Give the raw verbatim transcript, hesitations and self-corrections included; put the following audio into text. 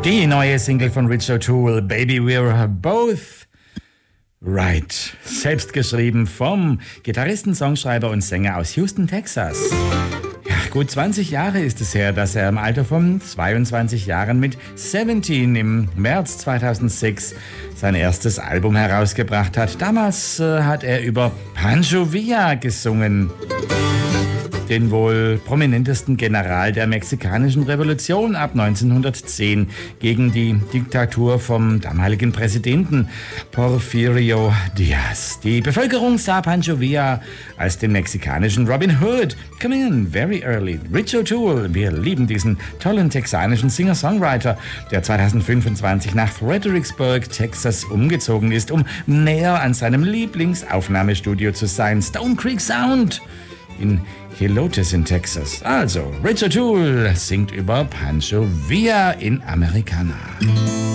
Die neue Single von Rich O'Toole, Baby We're Both Right. Selbst geschrieben vom Gitarristen, Songschreiber und Sänger aus Houston, Texas. Ja, gut zwanzig Jahre ist es her, dass er im Alter von zweiundzwanzig Jahren mit siebzehn im März zweitausendsechs sein erstes Album herausgebracht hat. Damals äh, hat er über Pancho Villa gesungen, den wohl prominentesten General der mexikanischen Revolution ab neunzehnhundertzehn gegen die Diktatur vom damaligen Präsidenten Porfirio Diaz. Die Bevölkerung sah Pancho Villa als den mexikanischen Robin Hood. Come in very early. Rich O'Toole, wir lieben diesen tollen texanischen Singer-Songwriter, der zweitausendfünfundzwanzig nach Fredericksburg, Texas umgezogen ist, um näher an seinem Lieblingsaufnahmestudio zu sein, Stone Creek Sound in Helotes in Texas. Also, Rich O'Toole singt über Pancho Villa in Americana.